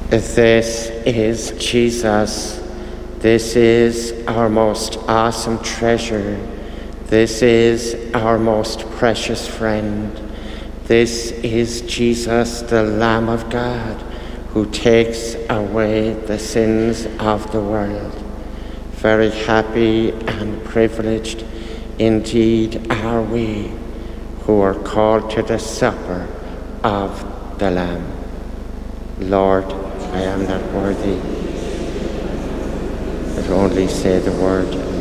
This is Jesus. This is our most awesome treasure. This is our most precious friend. This is Jesus, the Lamb of God, who takes away the sins of the world. Very happy and privileged indeed are we who are called to the supper of the Lamb. Lord, I am not worthy, but only say the word,